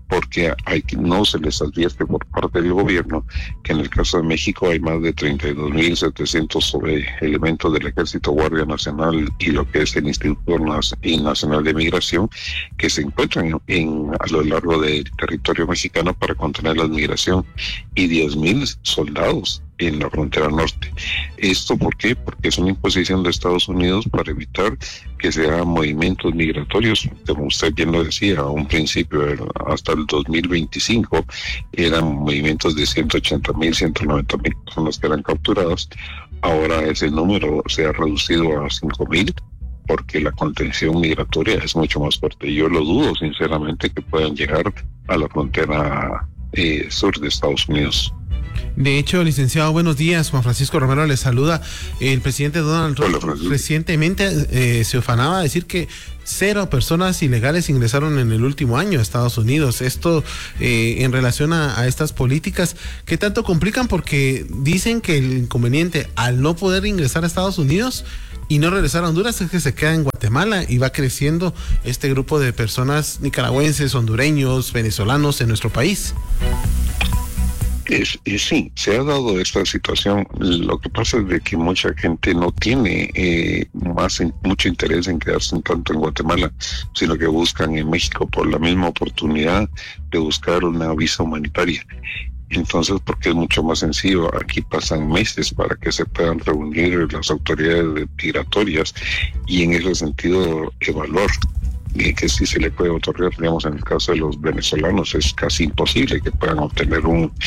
porque no se les advierte por parte del gobierno que en el caso de México hay más de 32.700 elementos del Ejército, Guardia Nacional y lo que es el Instituto Nacional de Migración que se encuentran a lo largo del territorio mexicano para contener la migración, y 10.000 soldados en la frontera norte. ¿Esto por qué? Porque es una imposición de Estados Unidos para evitar que se hagan movimientos migratorios. Como usted bien lo decía, a un principio, hasta el 2025, eran movimientos de 180.000, 190.000 personas que eran capturadas. Ahora ese número se ha reducido a 5.000 porque la contención migratoria es mucho más fuerte. Yo lo dudo, sinceramente, que puedan llegar a la frontera sur de Estados Unidos. De hecho, licenciado, buenos días. Juan Francisco Romero le saluda. El presidente Donald Trump recientemente se ufanaba a decir que 0 personas ilegales ingresaron en el último año a Estados Unidos. Esto en relación a estas políticas, ¿qué tanto complican? Porque dicen que el inconveniente al no poder ingresar a Estados Unidos y no regresar a Honduras es que se queda en Guatemala y va creciendo este grupo de personas nicaragüenses, hondureños, venezolanos en nuestro país. Sí, se ha dado esta situación. Lo que pasa es de que mucha gente no tiene mucho interés en quedarse tanto en Guatemala, sino que buscan en México por la misma oportunidad de buscar una visa humanitaria. Entonces, porque es mucho más sencillo, aquí pasan meses para que se puedan reunir las autoridades migratorias y en ese sentido evaluar que sí se le puede otorgar. Digamos, en el caso de los venezolanos es casi imposible que puedan obtener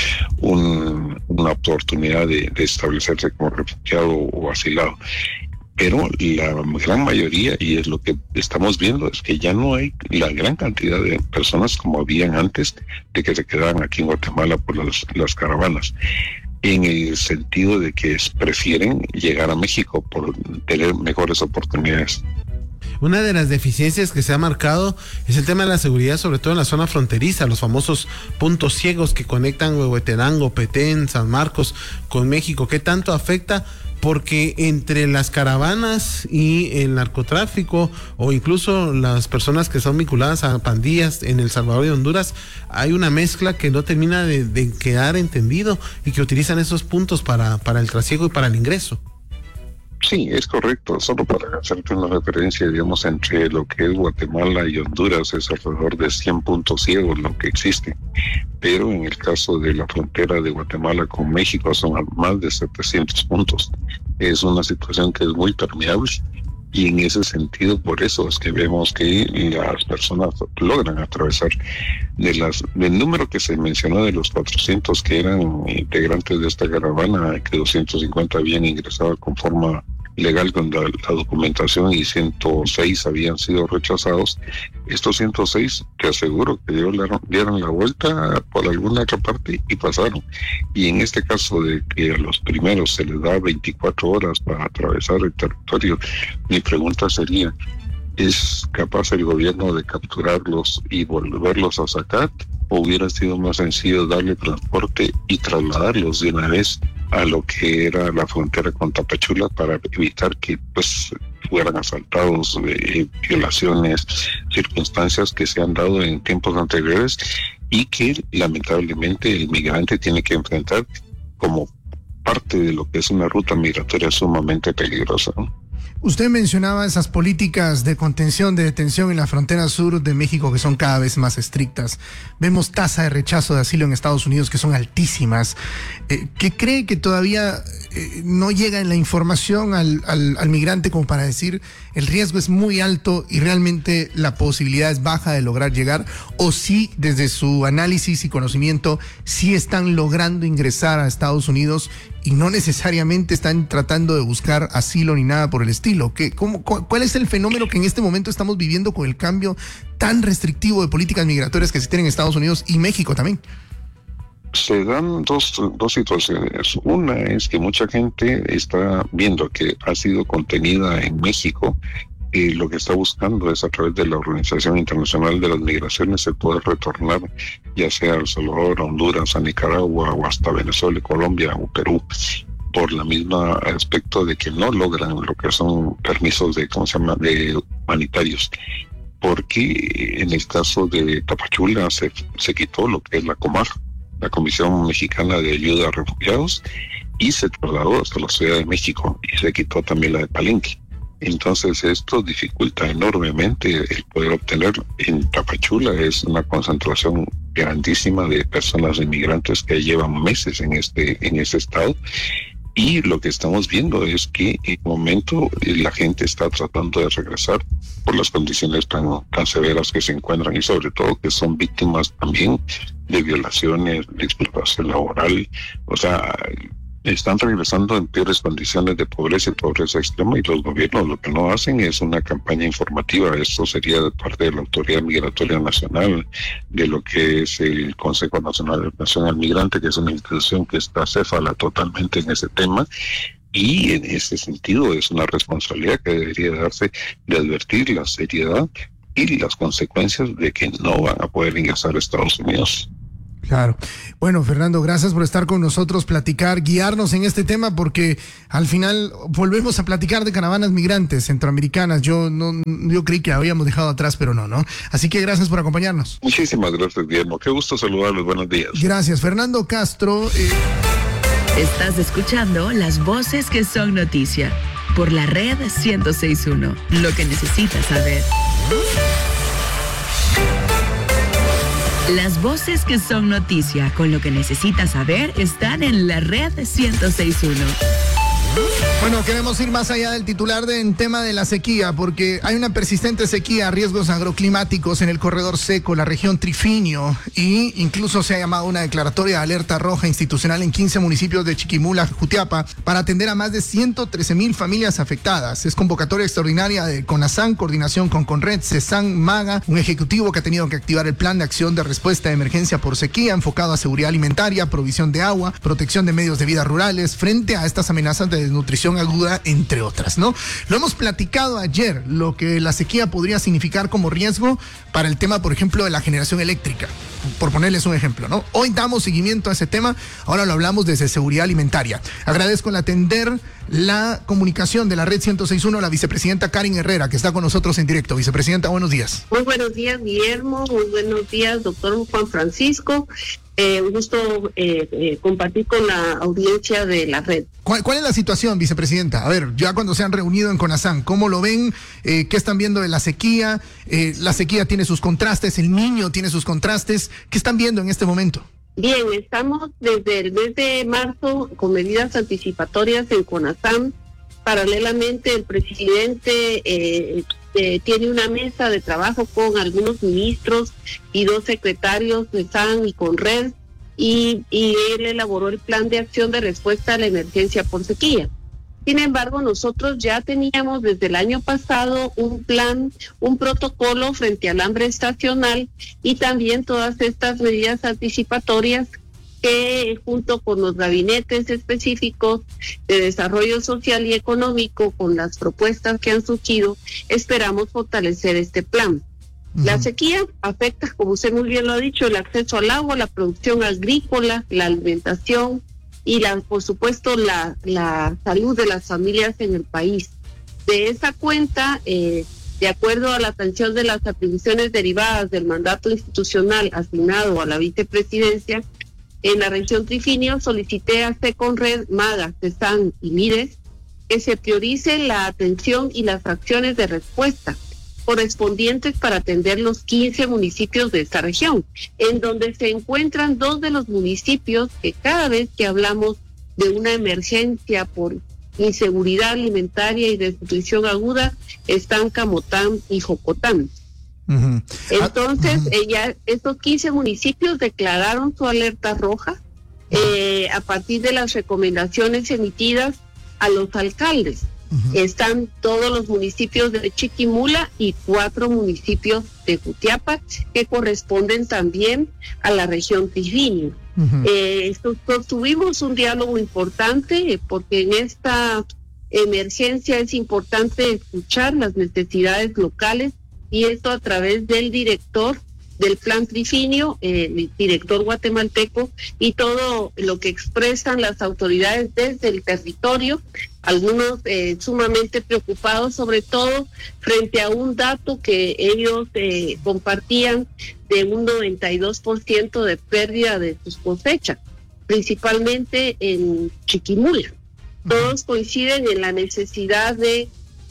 una oportunidad de establecerse como refugiado o asilado. Pero la gran mayoría, y es lo que estamos viendo, es que ya no hay la gran cantidad de personas como habían antes de que se quedaban aquí en Guatemala por las caravanas, en el sentido de que prefieren llegar a México por tener mejores oportunidades. Una de las deficiencias que se ha marcado es el tema de la seguridad, sobre todo en la zona fronteriza, los famosos puntos ciegos que conectan Huehuetenango, Petén, San Marcos con México. ¿Qué tanto afecta? Porque entre las caravanas y el narcotráfico, o incluso las personas que son vinculadas a pandillas en El Salvador y Honduras, hay una mezcla que no termina de quedar entendido y que utilizan esos puntos para el trasiego y para el ingreso. Sí, es correcto. Solo para hacerte una referencia, digamos, entre lo que es Guatemala y Honduras es alrededor de 100 puntos ciegos lo que existe. Pero en el caso de la frontera de Guatemala con México son más de 700 puntos. Es una situación que es muy permeable y en ese sentido, por eso es que vemos que las personas logran atravesar. Del número que se mencionó de los 400 que eran integrantes de esta caravana, que 250 habían ingresado con forma legal con la documentación y 106 habían sido rechazados. Estos 106 te aseguro que dieron la vuelta por alguna otra parte y pasaron. Y en este caso de que a los primeros se les da 24 horas para atravesar el territorio, mi pregunta sería, ¿es capaz el gobierno de capturarlos y volverlos a sacar? ¿O hubiera sido más sencillo darle transporte y trasladarlos de una vez a lo que era la frontera con Tapachula para evitar que fueran asaltados, violaciones, circunstancias que se han dado en tiempos anteriores y que lamentablemente el migrante tiene que enfrentar como parte de lo que es una ruta migratoria sumamente peligrosa, ¿no? Usted mencionaba esas políticas de contención, de detención en la frontera sur de México que son cada vez más estrictas. Vemos tasa de rechazo de asilo en Estados Unidos que son altísimas. ¿Qué cree que todavía no llega en la información al migrante como para decir el riesgo es muy alto y realmente la posibilidad es baja de lograr llegar? ¿O sí, desde su análisis y conocimiento, sí están logrando ingresar a Estados Unidos y no necesariamente están tratando de buscar asilo ni nada por el estilo? ¿Cuál es el fenómeno que en este momento estamos viviendo con el cambio tan restrictivo de políticas migratorias que se tienen en Estados Unidos y México también? Se dan dos situaciones. Una es que mucha gente está viendo que ha sido contenida en México y lo que está buscando es a través de la Organización Internacional de las Migraciones el poder retornar ya sea a El Salvador, a Honduras, a Nicaragua o hasta Venezuela, Colombia o Perú, por la misma aspecto de que no logran lo que son permisos de humanitarios. porque en el caso de Tapachula se quitó lo que es la COMAR, la Comisión Mexicana de Ayuda a Refugiados, y se trasladó hasta la Ciudad de México, y se quitó también la de Palenque. Entonces esto dificulta enormemente el poder obtener. En Tapachula es una concentración grandísima de personas inmigrantes que llevan meses en este estado, y lo que estamos viendo es que en un momento la gente está tratando de regresar por las condiciones tan severas que se encuentran, y sobre todo que son víctimas también de violaciones, de explotación laboral. O sea, están regresando en peores condiciones de pobreza y pobreza extrema, y los gobiernos lo que no hacen es una campaña informativa. Esto sería de parte de la Autoridad Migratoria Nacional, de lo que es el Consejo Nacional de Atención al Migrante, que es una institución que está acéfala totalmente en ese tema, y en ese sentido es una responsabilidad que debería darse de advertir la seriedad y las consecuencias de que no van a poder ingresar a Estados Unidos. Claro. Bueno, Fernando, gracias por estar con nosotros, platicar, guiarnos en este tema, porque al final volvemos a platicar de caravanas migrantes centroamericanas. Yo creí que habíamos dejado atrás, pero no. Así que gracias por acompañarnos. Muchísimas gracias, Guillermo. Qué gusto saludarlos. Buenos días. Gracias, Fernando Castro. Estás escuchando las voces que son noticia por la red 106.1. Lo que necesitas saber. Las voces que son noticia con lo que necesitas saber están en la red 106.1. Bueno, queremos ir más allá del titular en tema de la sequía, porque hay una persistente sequía, riesgos agroclimáticos en el corredor seco, la región Trifinio, y incluso se ha llamado una declaratoria de alerta roja institucional en 15 municipios de Chiquimula, Jutiapa, para atender a más de 113,000 familias afectadas. Es convocatoria extraordinaria de CONASAN, coordinación con CONRED, CESAN, MAGA, un ejecutivo que ha tenido que activar el plan de acción de respuesta de emergencia por sequía, enfocado a seguridad alimentaria, provisión de agua, protección de medios de vida rurales, frente a estas amenazas de desnutrición aguda, entre otras, ¿no? Lo hemos platicado ayer, lo que la sequía podría significar como riesgo para el tema, por ejemplo, de la generación eléctrica, por ponerles un ejemplo, ¿no? Hoy damos seguimiento a ese tema, ahora lo hablamos desde seguridad alimentaria. Agradezco el atender la comunicación de la red 106.1, la vicepresidenta Karen Herrera, que está con nosotros en directo. Vicepresidenta, buenos días. Muy buenos días, Guillermo. Muy buenos días, doctor Juan Francisco. Un gusto compartir con la audiencia de la red. ¿Cuál es la situación, vicepresidenta? A ver, ya cuando se han reunido en CONASAN, ¿cómo lo ven? ¿Qué están viendo de la sequía? La sequía tiene sus contrastes, el Niño tiene sus contrastes. ¿Qué están viendo en este momento? Bien, estamos desde el mes de marzo con medidas anticipatorias en CONASAN. Paralelamente, el presidente tiene una mesa de trabajo con algunos ministros y 2 secretarios de SAN y CONRED, y él elaboró el plan de acción de respuesta a la emergencia por sequía. Sin embargo, nosotros ya teníamos desde el año pasado un plan, un protocolo frente al hambre estacional, y también todas estas medidas anticipatorias que, junto con los gabinetes específicos de desarrollo social y económico, con las propuestas que han surgido, esperamos fortalecer este plan. La sequía afecta, como usted muy bien lo ha dicho, el acceso al agua, la producción agrícola, la alimentación y por supuesto la salud de las familias en el país. De esa cuenta, de acuerdo a la atención de las atribuciones derivadas del mandato institucional asignado a la vicepresidencia, en la región Trifinio solicité a CONRED, MAGA, CESAN y MIDES que se priorice la atención y las acciones de respuesta correspondientes para atender los 15 municipios de esta región, en donde se encuentran 2 de los municipios que cada vez que hablamos de una emergencia por inseguridad alimentaria y desnutrición aguda están Camotán y Jocotán. Entonces, ya estos 15 municipios declararon su alerta roja a partir de las recomendaciones emitidas a los alcaldes. Están todos los municipios de Chiquimula y 4 municipios de Jutiapa, que corresponden también a la región Trifinio. Tuvimos un diálogo importante, porque en esta emergencia es importante escuchar las necesidades locales, y esto a través del director del Plan Trifinio, el director guatemalteco, y todo lo que expresan las autoridades desde el territorio, algunos sumamente preocupados, sobre todo frente a un dato que ellos compartían de un 92% de pérdida de sus cosechas, principalmente en Chiquimula. Todos coinciden en la necesidad de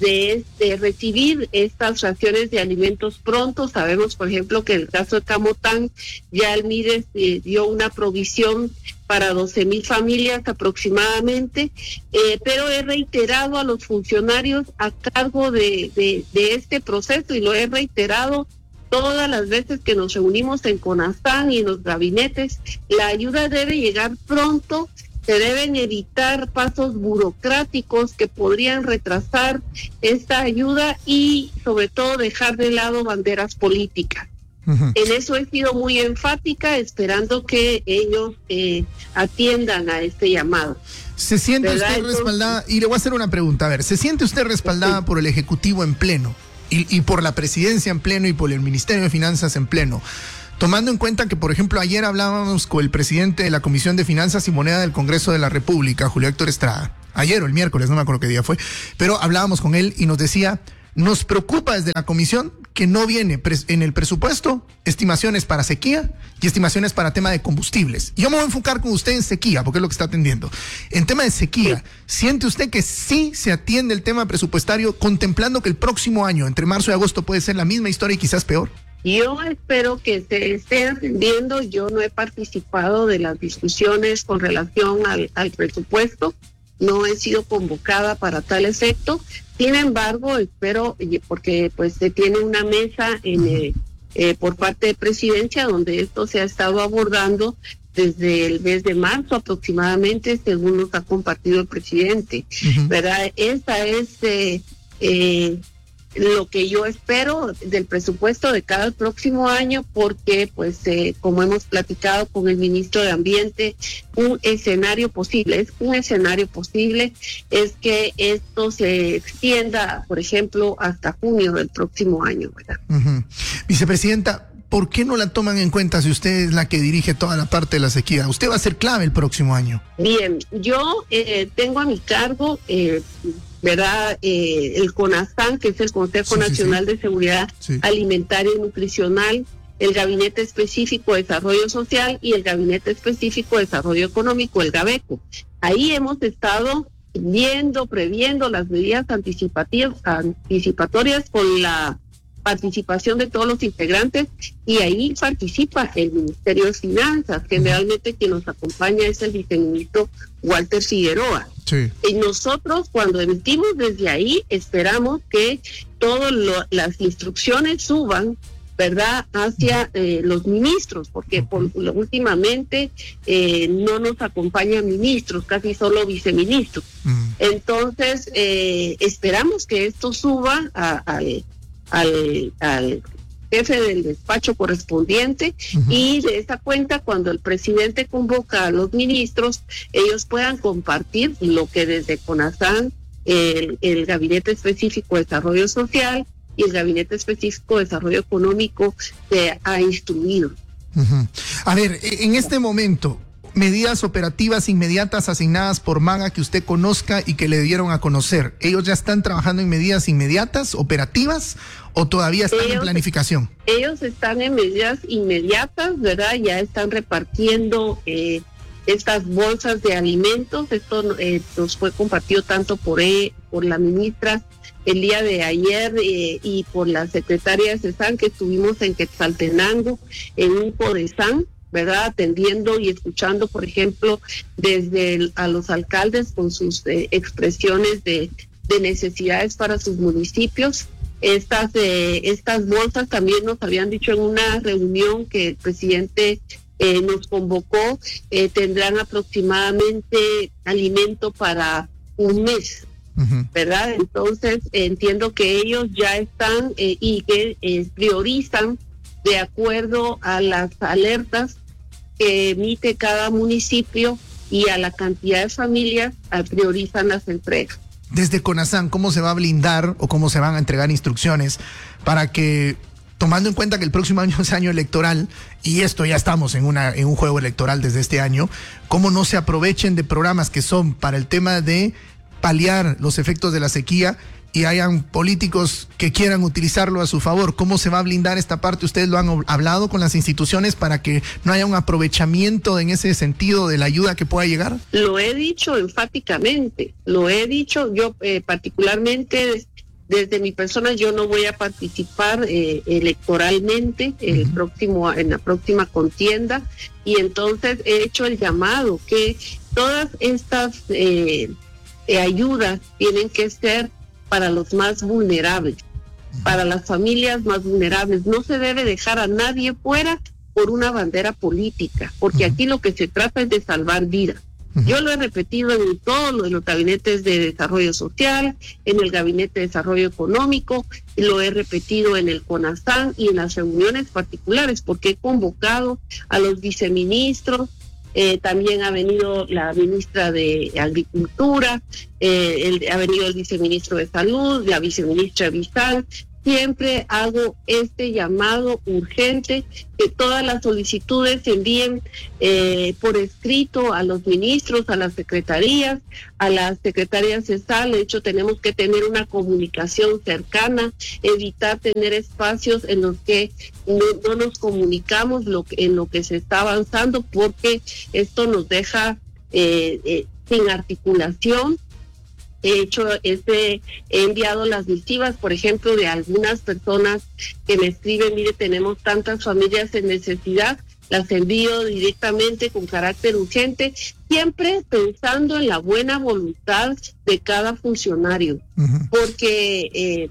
recibir estas raciones de alimentos pronto. Sabemos, por ejemplo, que en el caso de Camotán, ya el MIDES dio una provisión para 12,000 familias aproximadamente, pero he reiterado a los funcionarios a cargo de este proceso, y lo he reiterado todas las veces que nos reunimos en CONASAN y en los gabinetes: la ayuda debe llegar pronto. Se deben evitar pasos burocráticos que podrían retrasar esta ayuda y sobre todo dejar de lado banderas políticas. En eso he sido muy enfática, esperando que ellos atiendan a este llamado. ¿Se siente usted respaldada? Y le voy a hacer una pregunta, a ver, ¿se siente usted respaldada por el Ejecutivo en pleno y por la Presidencia en pleno y por el Ministerio de Finanzas en pleno? Tomando en cuenta que, por ejemplo, ayer hablábamos con el presidente de la Comisión de Finanzas y Moneda del Congreso de la República, Julio Héctor Estrada, ayer o el miércoles, no me acuerdo qué día fue, pero hablábamos con él y nos decía: nos preocupa desde la comisión que no viene en el presupuesto estimaciones para sequía y estimaciones para tema de combustibles. Yo me voy a enfocar con usted en sequía, porque es lo que está atendiendo. En tema de sequía, ¿siente usted que sí se atiende el tema presupuestario, contemplando que el próximo año, entre marzo y agosto, puede ser la misma historia y quizás peor? Yo espero que se esté atendiendo. Yo no he participado de las discusiones con relación al presupuesto, no he sido convocada para tal efecto. Sin embargo, espero, porque pues se tiene una mesa por parte de Presidencia donde esto se ha estado abordando desde el mes de marzo aproximadamente, según nos ha compartido el presidente, ¿verdad? Esa es lo que yo espero del presupuesto de cada próximo año, porque pues como hemos platicado con el ministro de Ambiente, un escenario posible es que esto se extienda, por ejemplo, hasta junio del próximo año, ¿verdad? Vicepresidenta, ¿por qué no la toman en cuenta si usted es la que dirige toda la parte de la sequía? Usted va a ser clave el próximo año. Bien, yo tengo a mi cargo ¿verdad? El CONASAN, que es el Consejo Nacional de Seguridad Alimentaria y Nutricional, el Gabinete Específico de Desarrollo Social y el Gabinete Específico de Desarrollo Económico, el GABECO. Ahí hemos estado previendo las medidas anticipatorias con la participación de todos los integrantes, y ahí participa el Ministerio de Finanzas. Generalmente quien nos acompaña es el viceministro Walter Figueroa. Y nosotros, cuando emitimos desde ahí, esperamos que todas las instrucciones suban, ¿verdad?, hacia los ministros, porque últimamente no nos acompañan ministros, casi solo viceministros. Entonces, esperamos que esto suba al jefe del despacho correspondiente, y de esa cuenta, cuando el presidente convoca a los ministros, ellos puedan compartir lo que desde CONASAN, el Gabinete Específico de Desarrollo Social y el Gabinete Específico de Desarrollo Económico se ha instruido. A ver, en este momento, medidas operativas inmediatas asignadas por MAGA que usted conozca y que le dieron a conocer, ¿ellos ya están trabajando en medidas inmediatas, operativas, o todavía están en planificación? Ellos están en medidas inmediatas, ¿verdad? Ya están repartiendo estas bolsas de alimentos. Esto nos fue compartido tanto por la ministra el día de ayer y por la secretaria de CESAN, que estuvimos en Quetzaltenango, en un CODESAN, ¿verdad?, atendiendo y escuchando, por ejemplo, desde a los alcaldes con sus expresiones de necesidades para sus municipios. Estas bolsas también nos habían dicho en una reunión que el presidente nos convocó, tendrán aproximadamente alimento para un mes, ¿verdad? Entonces entiendo que ellos ya están y que priorizan de acuerdo a las alertas que emite cada municipio y a la cantidad de familias, priorizan las entregas. Desde CONASAN, ¿cómo se va a blindar o cómo se van a entregar instrucciones para que tomando en cuenta que el próximo año es año electoral, y esto ya estamos en un juego electoral desde este año, cómo no se aprovechen de programas que son para el tema de paliar los efectos de la sequía y hayan políticos que quieran utilizarlo a su favor. ¿Cómo se va a blindar esta parte? ¿Ustedes lo han hablado con las instituciones para que no haya un aprovechamiento en ese sentido de la ayuda que pueda llegar? Lo he dicho enfáticamente, yo particularmente desde mi persona, yo no voy a participar electoralmente en la próxima contienda, y entonces he hecho el llamado que todas estas ayudas tienen que ser para los más vulnerables, para las familias más vulnerables. No se debe dejar a nadie fuera por una bandera política, porque aquí lo que se trata es de salvar vidas. Yo lo he repetido en todos los gabinetes de desarrollo social, en el gabinete de desarrollo económico, lo he repetido en el CONASAN y en las reuniones particulares, porque he convocado a los viceministros. También ha venido la ministra de Agricultura, ha venido el viceministro de Salud, la viceministra Bizal. Siempre hago este llamado urgente, que todas las solicitudes se envíen por escrito a los ministros, a las secretarías, a las secretarias CESAL. De hecho, tenemos que tener una comunicación cercana, evitar tener espacios en los que no nos comunicamos en lo que se está avanzando, porque esto nos deja sin articulación. He enviado las misivas, por ejemplo, de algunas personas que me escriben: mire, tenemos tantas familias en necesidad, las envío directamente con carácter urgente, siempre pensando en la buena voluntad de cada funcionario, porque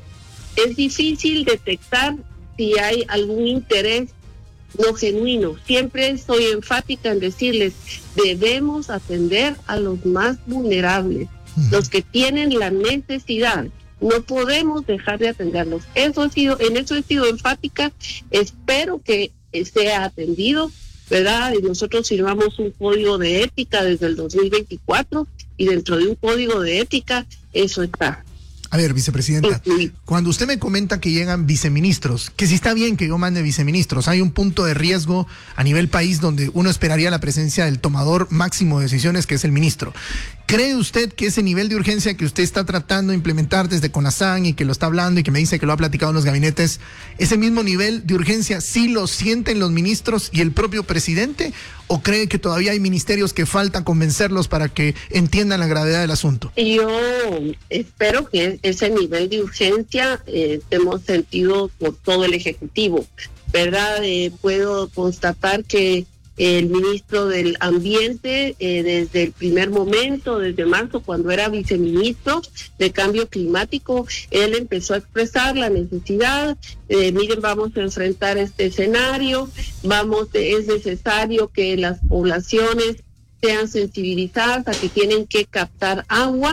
es difícil detectar si hay algún interés no genuino. Siempre soy enfática en decirles: debemos atender a los más vulnerables, los que tienen la necesidad. No podemos dejar de atenderlos. En eso he sido enfática. Espero que sea atendido, ¿verdad? Y nosotros firmamos un código de ética desde el 2024, y dentro de un código de ética eso está. A ver, vicepresidenta, cuando usted me comenta que llegan viceministros, que si está bien que yo mande viceministros, hay un punto de riesgo a nivel país donde uno esperaría la presencia del tomador máximo de decisiones, que es el ministro. ¿Cree usted que ese nivel de urgencia que usted está tratando de implementar desde CONASAN y que lo está hablando y que me dice que lo ha platicado en los gabinetes, ese mismo nivel de urgencia sí lo sienten los ministros y el propio presidente? ¿O cree que todavía hay ministerios que faltan convencerlos para que entiendan la gravedad del asunto? Yo espero que ese nivel de urgencia hemos sentido por todo el Ejecutivo, ¿verdad? Puedo constatar que el ministro del Ambiente, desde el primer momento, desde marzo, cuando era viceministro de Cambio Climático, él empezó a expresar la necesidad. Miren, vamos a enfrentar este escenario, es necesario que las poblaciones sean sensibilizadas a que tienen que captar agua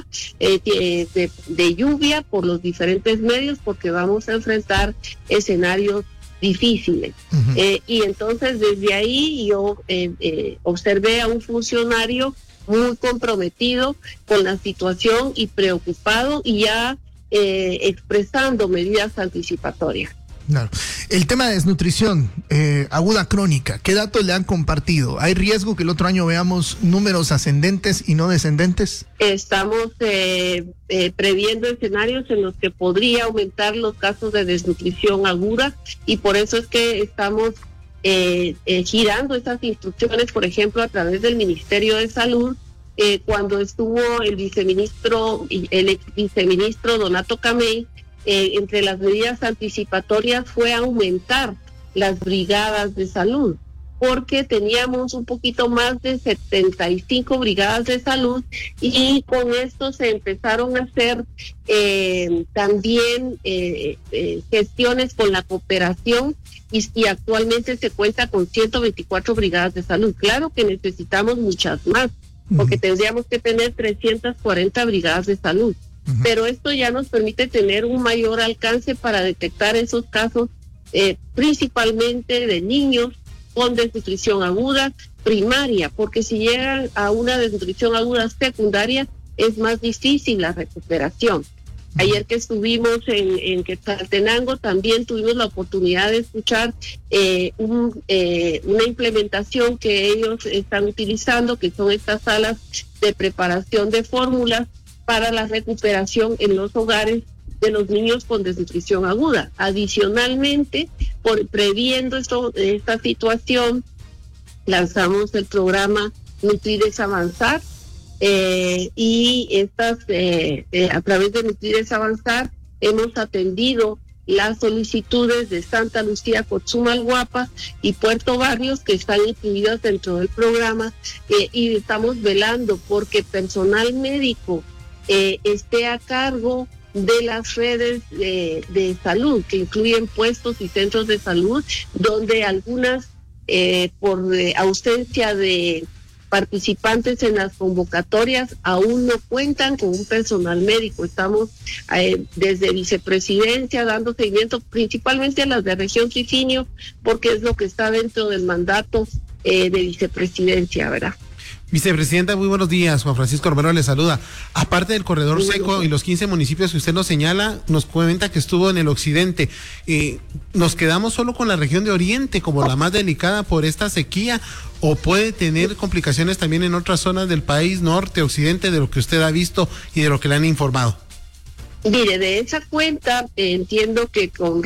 de lluvia por los diferentes medios, porque vamos a enfrentar escenarios difíciles. Y entonces desde ahí yo observé a un funcionario muy comprometido con la situación y preocupado, y ya expresando medidas anticipatorias. Claro. El tema de desnutrición aguda crónica, ¿qué datos le han compartido? ¿Hay riesgo que el otro año veamos números ascendentes y no descendentes? Estamos previendo escenarios en los que podría aumentar los casos de desnutrición aguda, y por eso es que estamos girando estas instrucciones, por ejemplo, a través del Ministerio de Salud. Cuando estuvo el ex viceministro Donato Camey, entre las medidas anticipatorias fue aumentar las brigadas de salud, porque teníamos un poquito más de 75 brigadas de salud, y con esto se empezaron a hacer también gestiones con la cooperación, y actualmente se cuenta con 124 brigadas de salud. Claro que necesitamos muchas más, porque tendríamos que tener 340 brigadas de salud. Pero esto ya nos permite tener un mayor alcance para detectar esos casos, principalmente de niños con desnutrición aguda primaria, porque si llegan a una desnutrición aguda secundaria es más difícil la recuperación. Ayer que estuvimos en Quetzaltenango también tuvimos la oportunidad de escuchar una implementación que ellos están utilizando, que son estas salas de preparación de fórmulas para la recuperación en los hogares de los niños con desnutrición aguda. Adicionalmente, previendo esta situación, lanzamos el programa Nutrir es Avanzar, y a través de Nutrir es Avanzar hemos atendido las solicitudes de Santa Lucía, Cochumalguapa y Puerto Barrios, que están incluidas dentro del programa, y estamos velando porque personal médico esté a cargo de las redes de salud, que incluyen puestos y centros de salud, donde algunas por ausencia de participantes en las convocatorias aún no cuentan con un personal médico. Estamos desde Vicepresidencia dando seguimiento principalmente a las de Región Trifinio, porque es lo que está dentro del mandato de Vicepresidencia, ¿verdad? Vicepresidenta, muy buenos días. Juan Francisco Romero le saluda. Aparte del corredor seco y los 15 municipios que usted nos señala, nos comenta que estuvo en el occidente. ¿Nos quedamos solo con la región de Oriente como la más delicada por esta sequía, o puede tener complicaciones también en otras zonas del país, norte, occidente, de lo que usted ha visto y de lo que le han informado? Mire, de esa cuenta entiendo que con